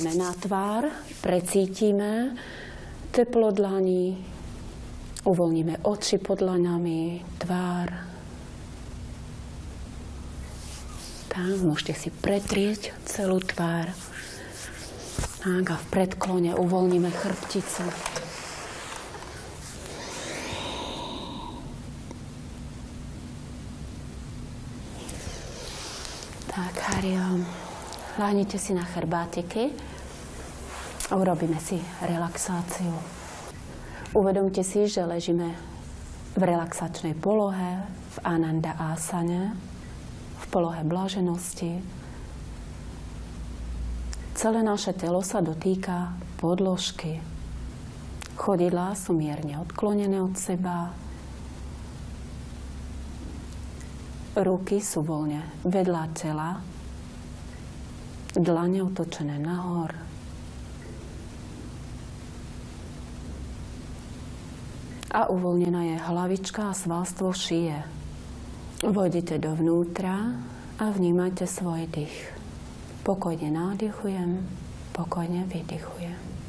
Na tvár precítime teplo dlaní, uvoľníme oči pod dlaňami, tvár. Tak, môžete si pretrieť celú tvár. Tak, a v predklone uvoľníme chrbticu. Tak, Hario, ľahnite si na chrbátiky a urobíme si relaxáciu. Uvedomte si, že ležíme v relaxačnej polohe, v Ananda Asane, v polohe blaženosti. Celé naše telo sa dotýka podložky. Chodidlá sú mierne odklonené od seba. Ruky sú voľne vedľa tela, dlane otočené nahor. A uvoľnená je hlavička a svalstvo šíje. Vojdite dovnútra a vnímajte svoj dých. Pokojne nádychujem, pokojne vydychujem.